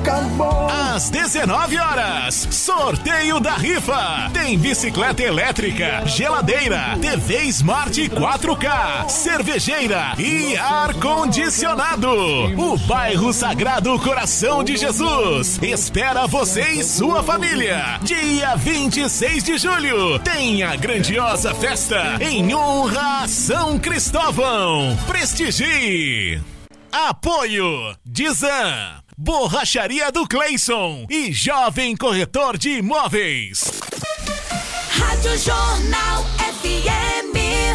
Às 19 horas, sorteio da rifa. Tem bicicleta elétrica, geladeira, TV Smart 4K, cervejeira e ar-condicionado. O bairro Sagrado Coração de Jesus espera você e sua família. Dia 26 de julho, tem a grandiosa festa em honra a São Cristóvão. Prestigie. Apoio Dizan, Borracharia do Cleison e Jovem Corretor de Imóveis. Rádio Jornal FM.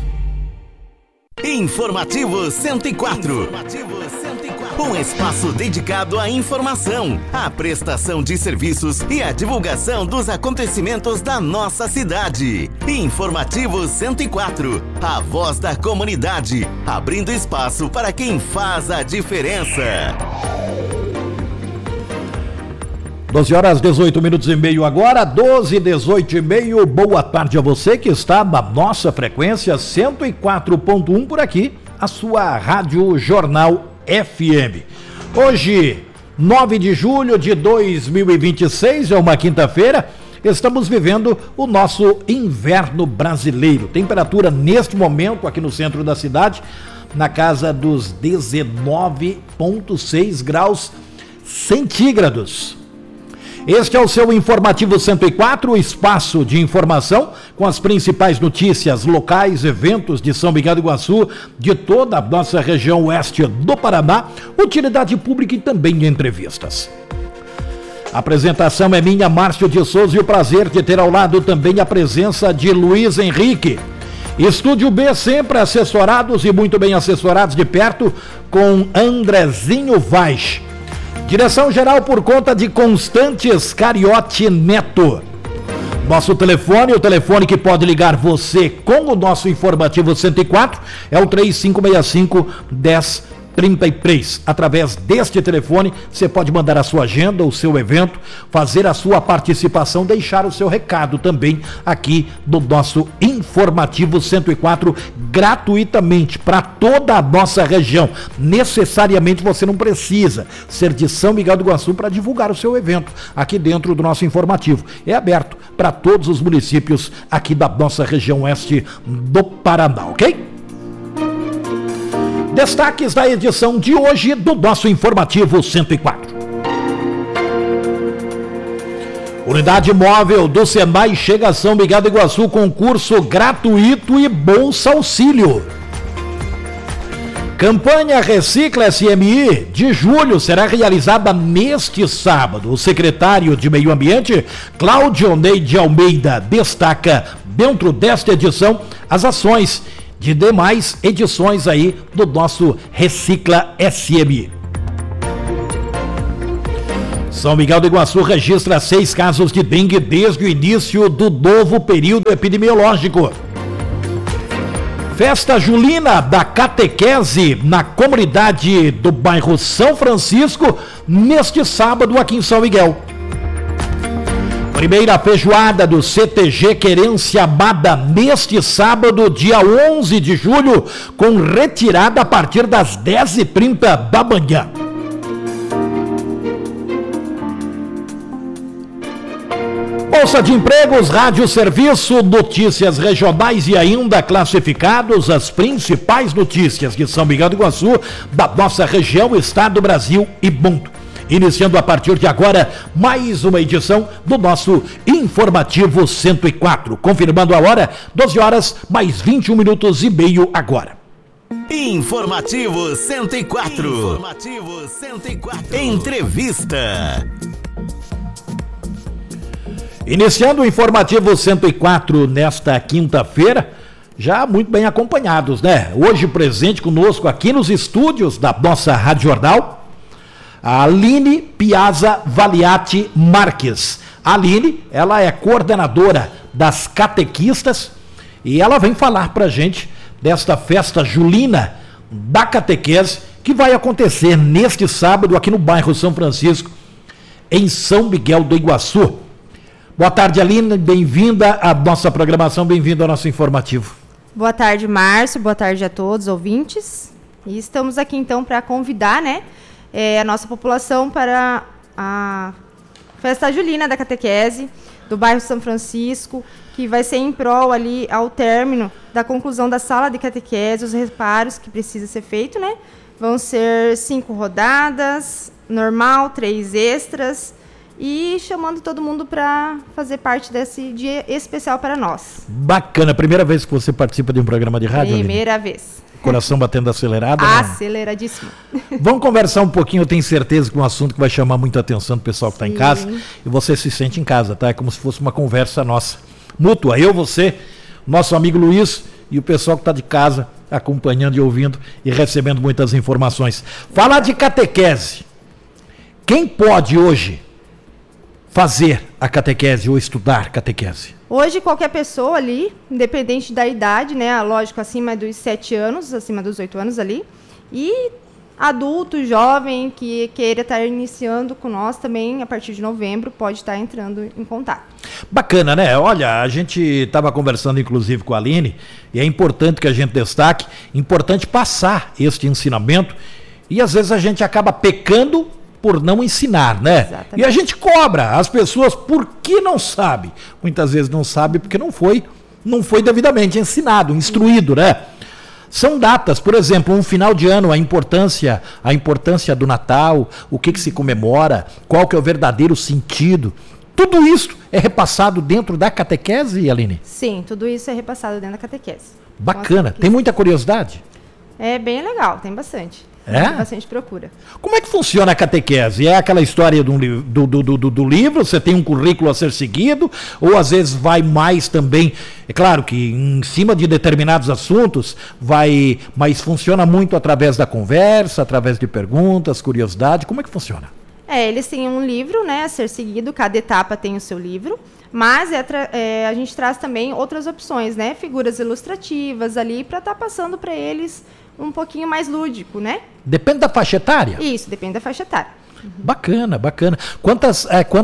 Informativo 104. Um espaço dedicado à informação, à prestação de serviços e à divulgação dos acontecimentos da nossa cidade. Informativo 104, a voz da comunidade, abrindo espaço para quem faz a diferença. 12 horas 18 minutos e meio agora, 18 e meio. Boa tarde a você que está na nossa frequência 104.1 por aqui, a sua Rádio Jornal FM. Hoje, 9 de julho de 2026, é uma quinta-feira, estamos vivendo o nosso inverno brasileiro. Temperatura neste momento aqui no centro da cidade, na casa dos 19,6 graus centígrados. Este é o seu Informativo 104, o espaço de informação com as principais notícias locais, eventos de São Miguel do Iguaçu, de toda a nossa região oeste do Paraná, utilidade pública e também entrevistas. A apresentação é minha, Márcio de Souza, e o prazer de ter ao lado também a presença de Luiz Henrique. Estúdio B sempre assessorados e muito bem assessorados de perto com Andrezinho Vaz. Direção geral por conta de Constantes Cariotti Neto. Nosso telefone, o telefone que pode ligar você com o nosso Informativo 104, é o 3565-1033. Através deste telefone, você pode mandar a sua agenda, o seu evento, fazer a sua participação, deixar o seu recado também aqui do nosso Informativo 104, gratuitamente, para toda a nossa região. Necessariamente você não precisa ser de São Miguel do Iguaçu para divulgar o seu evento aqui dentro do nosso informativo. É aberto para todos os municípios aqui da nossa região oeste do Paraná, ok? Destaques da edição de hoje do nosso Informativo 104. Unidade móvel do Senai chega a São Miguel do Iguaçu com curso gratuito e Bolsa Auxílio. Campanha Recicla SMI de julho será realizada neste sábado. O secretário de Meio Ambiente, Cláudio Neide Almeida, destaca dentro desta edição as ações de demais edições aí do nosso Recicla SMI. São Miguel do Iguaçu registra 6 casos de dengue desde o início do novo período epidemiológico. Festa julina da catequese na comunidade do bairro São Francisco, neste sábado aqui em São Miguel. Primeira feijoada do CTG Querência Amada neste sábado, dia 11 de julho, com retirada a partir das 10h30 da manhã. Bolsa de Empregos, Rádio Serviço, notícias regionais e ainda classificados as principais notícias de São Miguel do Iguaçu, da nossa região, estado, Brasil e mundo. Iniciando a partir de agora mais uma edição do nosso Informativo 104. Confirmando a hora, 12 horas mais 21 minutos e meio agora. Informativo 104. Informativo 104. Entrevista. Iniciando o Informativo 104 nesta quinta-feira, já muito bem acompanhados, né? Hoje presente conosco aqui nos estúdios da nossa Rádio Jornal, a Aline Piazza Valiati Marques. A Aline, ela é coordenadora das catequistas e ela vem falar pra gente desta festa julina da catequese que vai acontecer neste sábado aqui no bairro São Francisco, em São Miguel do Iguaçu. Boa tarde, Aline, bem-vinda à nossa programação, bem-vindo ao nosso informativo. Boa tarde, Márcio, boa tarde a todos os ouvintes. E estamos aqui então para convidar, né, a nossa população para a festa julina da catequese do bairro São Francisco, que vai ser em prol ali ao término da conclusão da sala de catequese, os reparos que precisa ser feito, né? Vão ser 5 rodadas, normal, 3 extras, e chamando todo mundo para fazer parte desse dia especial para nós. Bacana, primeira vez que você participa de um programa de rádio? Primeira vez. Coração batendo acelerado? Aceleradíssimo. Vamos conversar um pouquinho, eu tenho certeza que é um assunto que vai chamar muita atenção do pessoal que está em casa, e você se sente em casa, tá? É como se fosse uma conversa nossa, mútua, eu, você, nosso amigo Luiz e o pessoal que está de casa acompanhando e ouvindo e recebendo muitas informações. Falar de catequese, quem pode hoje fazer a catequese ou estudar catequese? Hoje, qualquer pessoa ali, independente da idade, né? Lógico, acima dos 7 anos, acima dos 8 anos ali. E adulto, jovem, que queira estar iniciando com nós também, a partir de novembro, pode estar entrando em contato. Bacana, né? Olha, a gente estava conversando, inclusive, com a Aline, e é importante que a gente destaque, importante passar este ensinamento, e às vezes a gente acaba pecando por não ensinar, né? Exatamente. E a gente cobra as pessoas porque não sabe. Muitas vezes não sabe porque não foi devidamente ensinado, instruído, né? São datas, por exemplo, um final de ano, a importância do Natal, o que se comemora, qual que é o verdadeiro sentido. Tudo isso é repassado dentro da catequese, Aline? Sim, tudo isso é repassado dentro da catequese. Bacana. Tem muita curiosidade? É bem legal, tem bastante. É? Tem bastante procura. Como é que funciona a catequese? É aquela história do livro, você tem um currículo a ser seguido, ou às vezes vai mais também, é claro que em cima de determinados assuntos, mas funciona muito através da conversa, através de perguntas, curiosidade, como é que funciona? Eles têm um livro, né, a ser seguido, cada etapa tem o seu livro, mas a gente traz também outras opções, né, figuras ilustrativas ali, para estar passando para eles um pouquinho mais lúdico, né? Depende da faixa etária? Isso, depende da faixa etária. Bacana, bacana. Quantos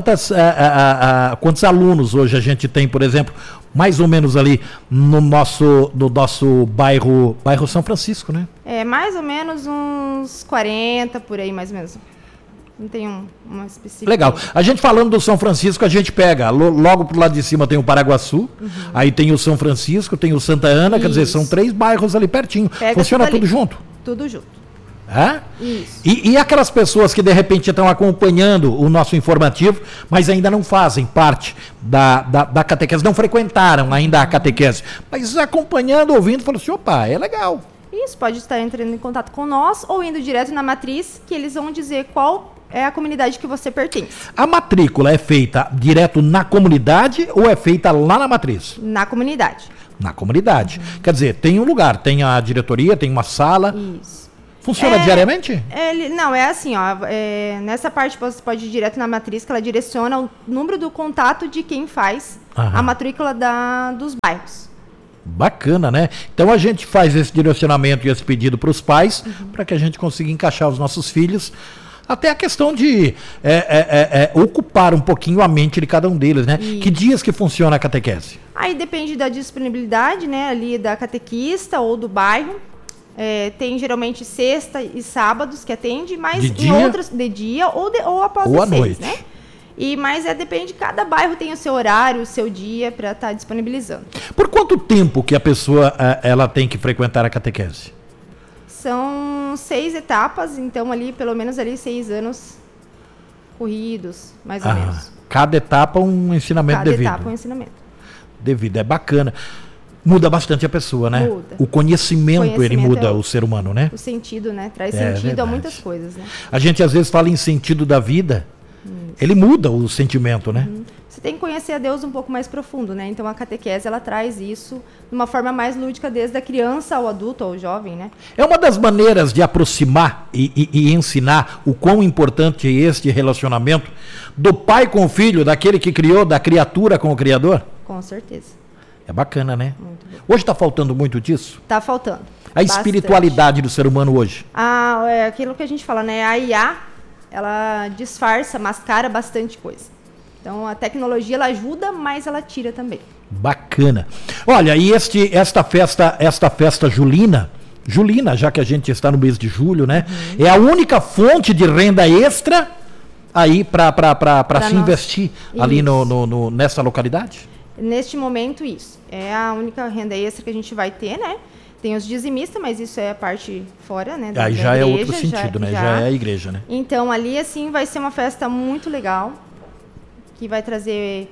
alunos hoje a gente tem, por exemplo, mais ou menos ali no nosso bairro São Francisco, né? Mais ou menos uns 40, por aí, mais ou menos. Não tem uma específica. Legal. A gente falando do São Francisco, a gente pega, logo pro lado de cima tem o Paraguaçu, aí tem o São Francisco, tem o Santa Ana, quer dizer, são 3 bairros ali pertinho. Funciona tudo junto? Tudo junto. É? Isso. E aquelas pessoas que de repente estão acompanhando o nosso informativo, mas ainda não fazem parte da catequese, não frequentaram ainda a catequese, mas acompanhando, ouvindo, falam assim, opa, é legal. Isso, pode estar entrando em contato com nós ou indo direto na matriz, que eles vão dizer qual é a comunidade que você pertence. A matrícula é feita direto na comunidade ou é feita lá na matriz? Na comunidade. Na comunidade. Quer dizer, tem um lugar, tem a diretoria, tem uma sala. Isso. Funciona diariamente? Não, é assim, ó. Nessa parte você pode ir direto na matriz, que ela direciona o número do contato de quem faz a matrícula dos bairros. Bacana, né? Então a gente faz esse direcionamento e esse pedido para os pais, para que a gente consiga encaixar os nossos filhos. Até a questão de ocupar um pouquinho a mente de cada um deles, né? Isso. Que dias que funciona a catequese? Aí depende da disponibilidade, né? Ali da catequista ou do bairro. Tem geralmente sexta e sábados que atende, mas em outros de dia ou após ou à noite, né? Mas depende, cada bairro tem o seu horário, o seu dia para estar disponibilizando. Por quanto tempo que a pessoa ela tem que frequentar a catequese? São 6 etapas, então ali pelo menos 6 anos corridos, mais ou menos. Cada etapa um ensinamento devido. Cada etapa um ensinamento. Devido, é bacana. Muda bastante a pessoa, né? Muda. O conhecimento ele muda o ser humano, né? O sentido, né? Traz sentido a muitas coisas, né? A gente às vezes fala em sentido da vida, ele muda o sentimento, né? Você tem que conhecer a Deus um pouco mais profundo, né? Então a catequese, ela traz isso de uma forma mais lúdica, desde a criança ao adulto, ao jovem, né? É uma das maneiras de aproximar e ensinar o quão importante é este relacionamento do pai com o filho, daquele que criou, da criatura com o Criador? Com certeza. É bacana, né? Muito bom. Hoje está faltando muito disso? Está faltando. A espiritualidade do ser humano hoje? É aquilo que a gente fala, né? A IA, ela disfarça, mascara bastante coisa. Então, a tecnologia, ela ajuda, mas ela tira também. Bacana. Olha, e esta festa julina, já que a gente está no mês de julho, né? É a única fonte de renda extra aí para se nós. investir ali Isso. nessa localidade? Neste momento, isso. É a única renda extra que a gente vai ter, né? Tem os dizimistas, mas isso é a parte fora, né? Aí já é outro sentido, né? Já é a igreja, né? Então, ali, assim, vai ser uma festa muito legal, que vai trazer...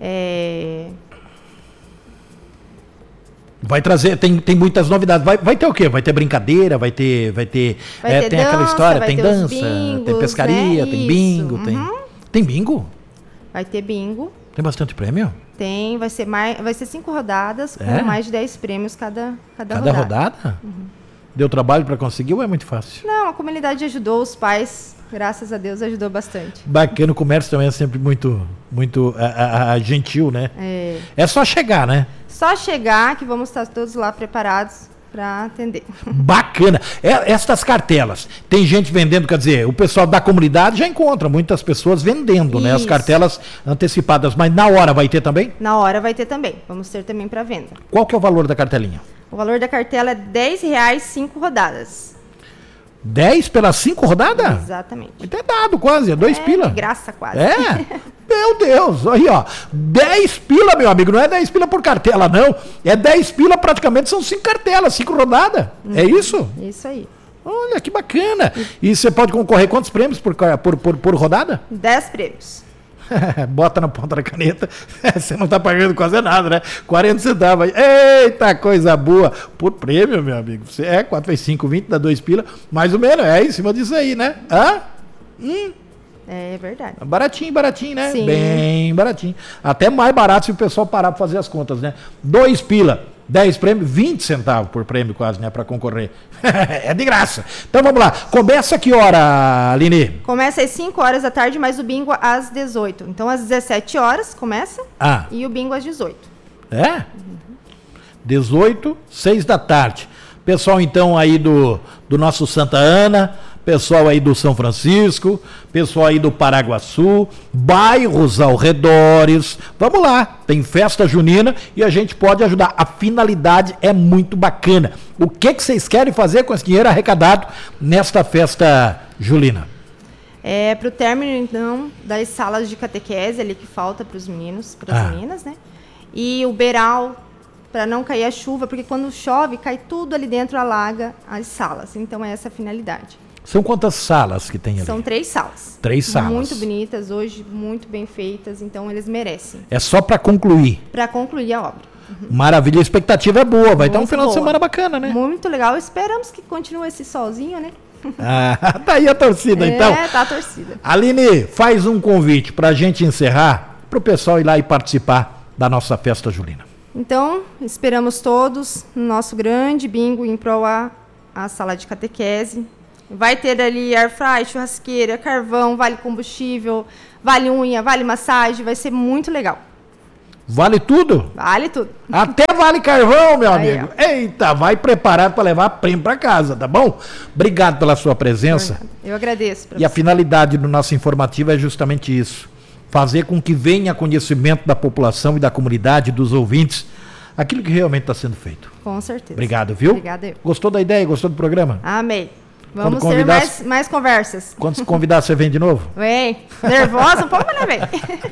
Vai trazer, tem muitas novidades. Vai ter o quê? Vai ter brincadeira, vai ter tem dança, aquela história, vai tem ter os dança, bingos, tem pescaria, né? tem bingo, Isso. tem bingo? Vai ter bingo. Tem bastante prêmio? Tem, vai ser 5 rodadas com mais de 10 prêmios cada rodada? Deu trabalho para conseguir ou é muito fácil? Não, a comunidade ajudou, os pais, graças a Deus, ajudou bastante. Bacana, o comércio também é sempre muito gentil, né? É só chegar, né? Só chegar que vamos estar todos lá preparados para atender. Bacana. Estas cartelas, tem gente vendendo, quer dizer, o pessoal da comunidade já encontra muitas pessoas vendendo, né? As cartelas antecipadas, mas na hora vai ter também? Na hora vai ter também, vamos ter também para venda. Qual que é o valor da cartelinha? O valor da cartela é R$10, 5 rodadas. 10 pelas 5 rodadas? Exatamente. Até dado quase, é 2 pila. De graça quase. É? Meu Deus, aí ó, 10 pila, meu amigo, não é 10 pila por cartela, não. É 10 pila, praticamente são 5 cartelas, 5 rodadas. É isso? Isso aí. Olha, que bacana. E você pode concorrer quantos prêmios por rodada? 10 prêmios. Bota na ponta da caneta, você não tá pagando quase nada, né? 40 centavos. Eita, coisa boa. Por prêmio, meu amigo. 4 vezes 5, 20, dá 2 pila. Mais ou menos, em cima disso aí, né? É verdade. Baratinho, né? Sim. Bem baratinho. Até mais barato se o pessoal parar para fazer as contas, né? 2 pila, 10 prêmios, 20 centavos por prêmio quase, né? Para concorrer. É de graça. Então vamos lá. Começa que hora, Aline? Começa às 5 horas da tarde, mas o bingo às 18. Então às 17 horas começa e o bingo às 18. É? 18, 6 da tarde. Pessoal então aí do nosso Santa Ana, pessoal aí do São Francisco, pessoal aí do Paraguaçu, bairros ao redores. Vamos lá, tem festa junina e a gente pode ajudar. A finalidade é muito bacana. O que vocês querem fazer com esse dinheiro arrecadado nesta festa julina? É para o término, então, das salas de catequese ali que falta para os meninos, para as meninas, né? E o beiral, para não cair a chuva, porque quando chove, cai tudo ali dentro, alaga as salas. Então, é essa a finalidade. São quantas salas que tem ali? São 3 salas. 3 salas. Muito bonitas, hoje muito bem feitas, então eles merecem. É só para concluir? Para concluir a obra. Maravilha, a expectativa é boa, vai estar um final boa. de semana bacana, né? Muito legal, esperamos que continue esse solzinho, né? Tá aí a torcida, então. Tá a torcida. Aline, faz um convite para a gente encerrar, para o pessoal ir lá e participar da nossa festa julina. Então, esperamos todos no nosso grande bingo em prol a sala de catequese. Vai ter ali airfry, churrasqueira, carvão, vale combustível, vale unha, vale massagem, vai ser muito legal. Vale tudo? Vale tudo. Até vale carvão, meu Aí, amigo. Eita, vai preparado para levar prêmio para casa, tá bom? Obrigado pela sua presença. Eu agradeço. E a finalidade do nosso informativo é justamente isso. Fazer com que venha conhecimento da população e da comunidade, dos ouvintes, aquilo que realmente está sendo feito. Com certeza. Obrigado, viu? Obrigada eu. Gostou da ideia? Gostou do programa? Amei. Vamos ter mais conversas. Quando se convidar, você vem de novo? Vem. Nervosa um pouco, mas não vem.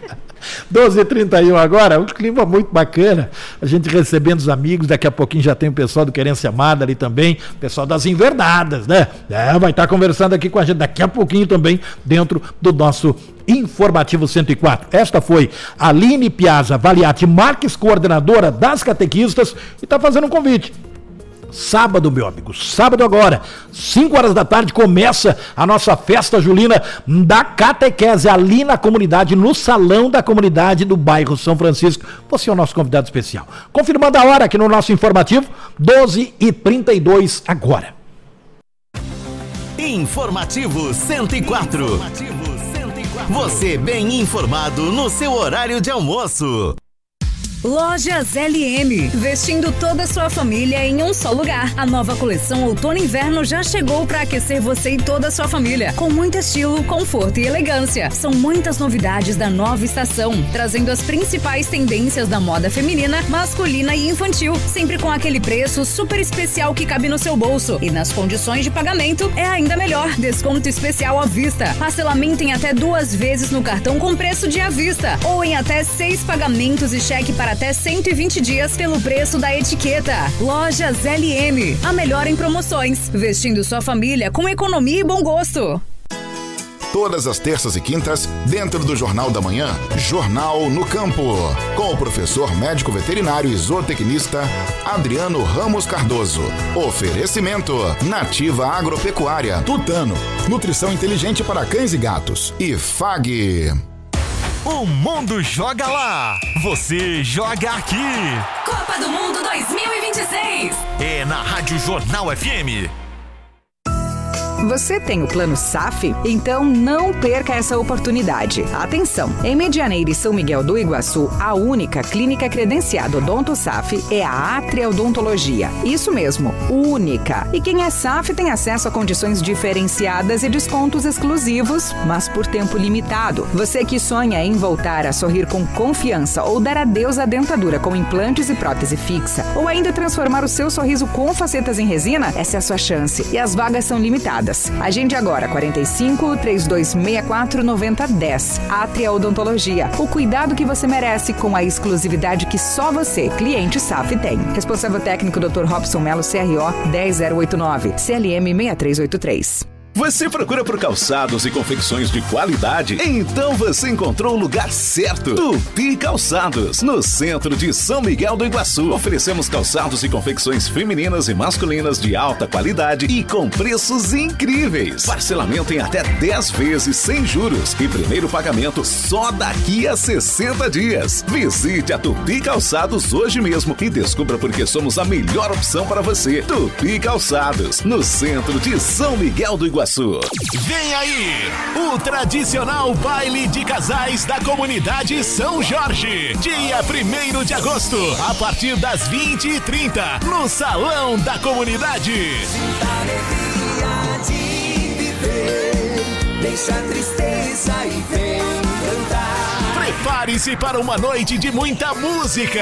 12h31 agora, um clima muito bacana. A gente recebendo os amigos, daqui a pouquinho já tem o pessoal do Querência Amada ali também, o pessoal das Invernadas, né? Vai estar conversando aqui com a gente daqui a pouquinho também, dentro do nosso Informativo 104. Esta foi a Aline Piazza Valiati Marques, coordenadora das catequistas, e está fazendo um convite. Sábado, meu amigo, sábado agora, 5 horas da tarde, começa a nossa festa julina da catequese ali na comunidade, no salão da comunidade do bairro São Francisco. Você é o nosso convidado especial. Confirmando a hora aqui no nosso informativo, 12h32 agora. Informativo 104. Você bem informado no seu horário de almoço. Lojas LM, vestindo toda a sua família em um só lugar. A nova coleção Outono e Inverno já chegou para aquecer você e toda a sua família, com muito estilo, conforto e elegância. São muitas novidades da nova estação, trazendo as principais tendências da moda feminina, masculina e infantil, sempre com aquele preço super especial que cabe no seu bolso. E nas condições de pagamento é ainda melhor, desconto especial à vista. Parcelamento em até 2 vezes no cartão com preço de à vista, ou em até 6 pagamentos e cheque para até 120 dias pelo preço da etiqueta. Lojas LM, a melhor em promoções, vestindo sua família com economia e bom gosto. Todas as terças e quintas, dentro do Jornal da Manhã, Jornal no Campo, com o professor médico veterinário e zootecnista Adriano Ramos Cardoso. Oferecimento: Nativa Agropecuária, Tutano, nutrição inteligente para cães e gatos, e FAG. O mundo joga lá, você joga aqui. Copa do Mundo 2026. É na Rádio Jornal FM. Você tem o plano SAF? Então não perca essa oportunidade. Atenção! Em Medianeira e São Miguel do Iguaçu, a única clínica credenciada Odonto SAF é a Atria Odontologia. Isso mesmo, única. E quem é SAF tem acesso a condições diferenciadas e descontos exclusivos, mas por tempo limitado. Você que sonha em voltar a sorrir com confiança ou dar adeus à dentadura com implantes e prótese fixa, ou ainda transformar o seu sorriso com facetas em resina, essa é a sua chance. E as vagas são limitadas. Agende agora 45-3264-9010. Atria Odontologia. O cuidado que você merece com a exclusividade que só você, cliente SAF, tem. Responsável técnico Dr. Robson Melo, CRO 10089, CLM 6383. Você procura por calçados e confecções de qualidade? Então você encontrou o lugar certo. Tupi Calçados, no centro de São Miguel do Iguaçu. Oferecemos calçados e confecções femininas e masculinas de alta qualidade e com preços incríveis. Parcelamento em até 10 vezes sem juros e primeiro pagamento só daqui a 60 dias. Visite a Tupi Calçados hoje mesmo e descubra por que somos a melhor opção para você. Tupi Calçados, no centro de São Miguel do Iguaçu. Vem aí, o tradicional baile de casais da comunidade São Jorge, dia 1º de agosto, a partir das 20h30, no Salão da Comunidade. Deixa a tristeza e vem cantar. Prepare-se para uma noite de muita música,